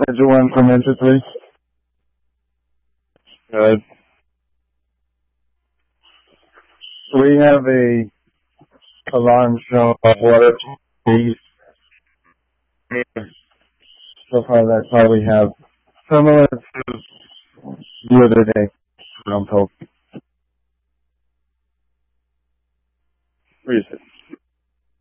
Ledger 1 from Enter 3. Good. We have a alarm show of water fees. So far, that's all we have. Similar to the other day, I'm told. Reason.